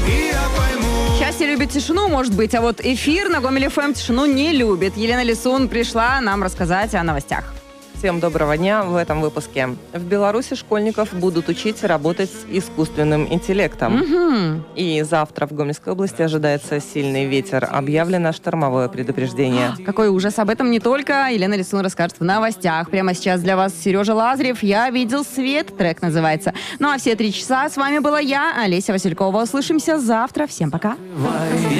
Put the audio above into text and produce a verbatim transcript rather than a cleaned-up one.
Счастье любит тишину, может быть, а вот эфир на Гомель эф эм тишину не любит. Елена Лисун пришла нам рассказать о новостях. Всем доброго дня в этом выпуске. В Беларуси школьников будут учить работать с искусственным интеллектом. Угу. И завтра в Гомельской области ожидается сильный ветер. Объявлено штормовое предупреждение. Какой ужас. Об этом не только Елена Лисун расскажет в новостях. Прямо сейчас для вас Сережа Лазарев. «Я видел свет», трек называется. Ну а все три часа с вами была я, Олеся Василькова. Услышимся завтра. Всем пока.